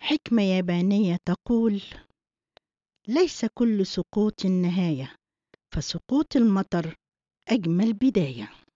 حكمة يابانية تقول: ليس كل سقوط نهاية، فسقوط المطر أجمل بداية.